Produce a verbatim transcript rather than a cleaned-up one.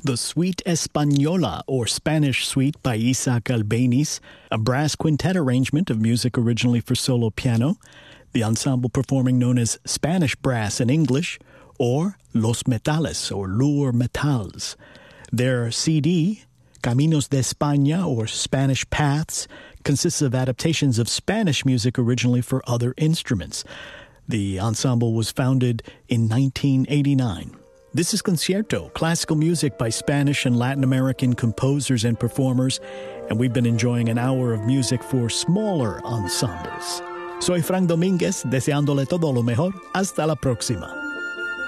The Suite Española, or Spanish Suite by Isaac Albéniz, a brass quintet arrangement of music originally for solo piano, the ensemble performing known as Spanish Brass in English, or Los Metales, or Lure Metals. Their C D, Caminos de España, or Spanish Paths, consists of adaptations of Spanish music originally for other instruments. The ensemble was founded in nineteen eighty-nine. This is Concierto, classical music by Spanish and Latin American composers and performers, and we've been enjoying an hour of music for smaller ensembles. Soy Frank Domínguez, deseándole todo lo mejor. Hasta la próxima.